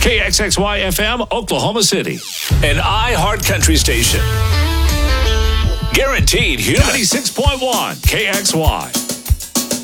KXXY FM, Oklahoma City. An iHeart Country station. Guaranteed human. 96.1 KXY.